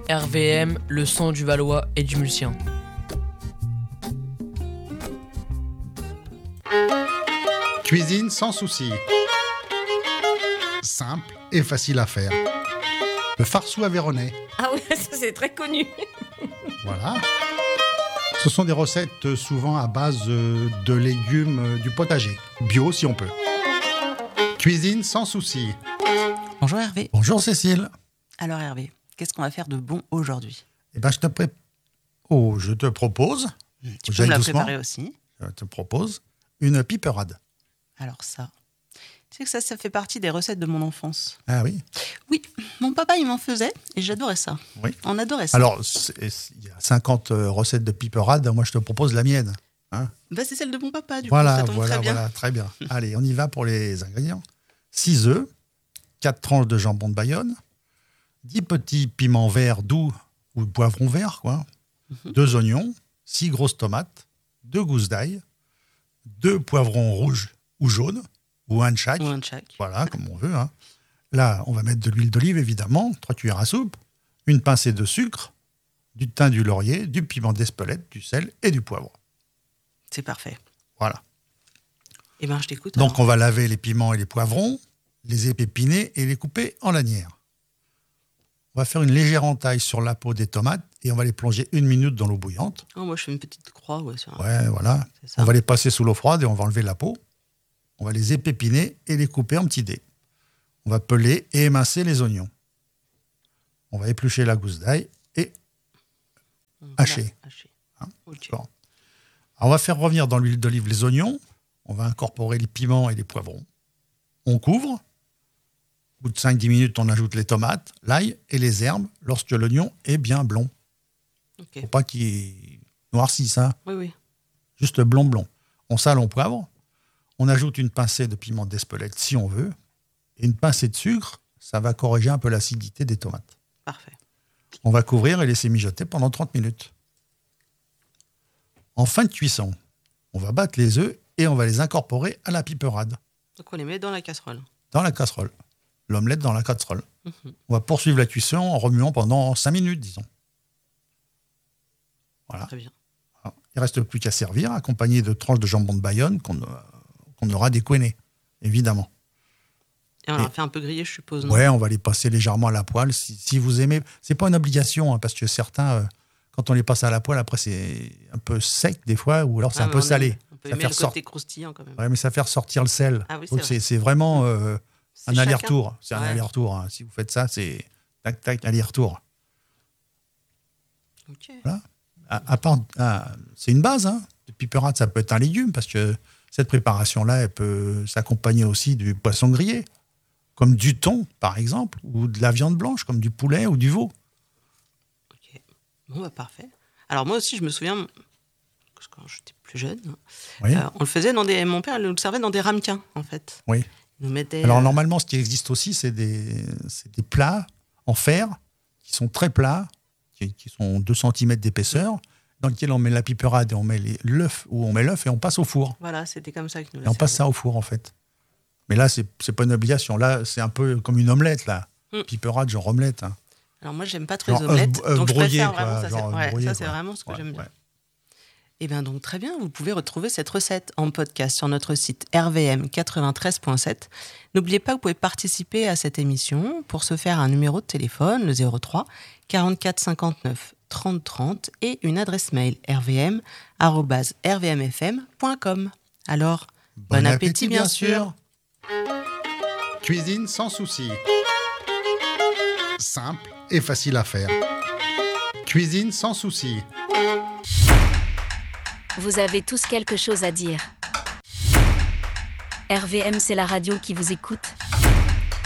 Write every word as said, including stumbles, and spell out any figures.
R V M, le son du Valois et du Mulsien. Cuisine sans souci. Simple et facile à faire. Le farceau aveyronnais. Ah oui, ça c'est très connu. Voilà. Ce sont des recettes souvent à base de légumes du potager. Bio si on peut. Cuisine sans souci. Bonjour Hervé. Bonjour Cécile. Alors Hervé, qu'est-ce qu'on va faire de bon aujourd'hui ? Eh ben, je te pré... oh, je te propose. Tu peux me la préparer aussi. Je te propose une piperade. Alors ça, tu sais que ça, ça fait partie des recettes de mon enfance. Ah oui. Oui, mon papa il m'en faisait et j'adorais ça. Oui. On adorait ça. Alors, il y a cinquante recettes de piperade. Moi, je te propose la mienne. Hein, bah, c'est celle de mon papa, du voilà, coup, ça tombe voilà, très bien. Voilà, très bien. Allez, on y va pour les ingrédients. six œufs, quatre tranches de jambon de Bayonne, dix petits piments verts doux ou poivrons verts, quoi, mm-hmm. deux oignons, six grosses tomates, deux gousses d'ail, deux poivrons rouges ou jaunes, ou un de chaque. Ou un de chaque. Voilà, comme on veut. Hein. Là, on va mettre de l'huile d'olive, évidemment, trois cuillères à soupe, une pincée de sucre, du thym, du laurier, du piment d'Espelette, du sel et du poivre. C'est parfait. Voilà. Eh bien, je t'écoute. Donc, alors. on va laver les piments et les poivrons, les épépiner et les couper en lanières. On va faire une légère entaille sur la peau des tomates et on va les plonger une minute dans l'eau bouillante. Oh, moi, je fais une petite croix. Ouais, sur un... ouais voilà. On va les passer sous l'eau froide et on va enlever la peau. On va les épépiner et les couper en petits dés. On va peler et émincer les oignons. On va éplucher la gousse d'ail et voilà, hacher. hacher. Hein, okay. Alors, on va faire revenir dans l'huile d'olive les oignons. On va incorporer les piments et les poivrons. On couvre. Au bout de cinq à dix minutes, on ajoute les tomates, l'ail et les herbes lorsque l'oignon est bien blond. Il okay. ne faut pas qu'il noircisse. Hein. Oui, oui. Juste blond, blond. On sale, on poivre. On ajoute une pincée de piment d'Espelette si on veut. Et une pincée de sucre, ça va corriger un peu l'acidité des tomates. Parfait. On va couvrir et laisser mijoter pendant trente minutes. En fin de cuisson, on va battre les œufs et on va les incorporer à la piperade. Donc on les met dans la casserole. Dans la casserole. L'omelette dans la casserole. Mm-hmm. On va poursuivre la cuisson en remuant pendant cinq minutes, disons. Voilà. Très bien. Alors, il ne reste plus qu'à servir, accompagné de tranches de jambon de Bayonne qu'on, euh, qu'on aura décoiné, évidemment. Et on et, a fait un peu griller, je suppose, non ? Ouais, on va les passer légèrement à la poêle. Si, si vous aimez, c'est pas une obligation, hein, parce que certains, euh, quand on les passe à la poêle, après c'est un peu sec des fois, ou alors c'est ah, un peu salé. On peut ça aimer le côté sort... croustillant quand même. Ouais, mais ça fait ressortir le sel. Ah oui, Donc c'est, c'est, c'est vraiment euh, c'est un chacun. aller-retour. C'est un ouais. aller-retour. Hein. Si vous faites ça, c'est tac tac aller-retour. Ok. Voilà. À, à part, à, c'est une base. Hein. Le piperade, ça peut être un légume parce que cette préparation-là, elle peut s'accompagner aussi du poisson grillé, comme du thon, par exemple, ou de la viande blanche, comme du poulet ou du veau. Ok. Bon, bah parfait. Alors moi aussi, je me souviens, quand j'étais plus jeune, oui. euh, on le faisait dans des. Mon père nous le servait dans des ramequins, en fait. Oui. Il nous mettait. Alors euh... normalement, ce qui existe aussi, c'est des, c'est des plats en fer qui sont très plats, qui, qui sont deux centimètres d'épaisseur, dans lesquels on met la piperade et on met les, l'œuf, ou on met l'œuf et on passe au four. Voilà, c'était comme ça que nous. Et on passe ça au four, en fait. Mais là, c'est, c'est pas une obligation. Là, c'est un peu comme une omelette, là. Mm. Piperade, genre omelette. Hein. Alors moi, j'aime pas trop les omelettes, euh, donc brouillé, je préfère quoi, vraiment ça. Genre C'est, ouais, brouillé, ça, c'est quoi. vraiment ce que ouais, j'aime bien. Ouais. Et bien donc très bien, vous pouvez retrouver cette recette en podcast sur notre site r v m quatre-vingt-treize point sept. N'oubliez pas que vous pouvez participer à cette émission. Pour ce faire, un numéro de téléphone, le zéro trois quarante-quatre cinquante-neuf trente trente et une adresse mail r v m arobase r v m f m point com. Alors, bon, bon appétit, appétit bien sûr. Cuisine sans souci. Simple et facile à faire. Cuisine sans souci. Vous avez tous quelque chose à dire. R V M, c'est la radio qui vous écoute.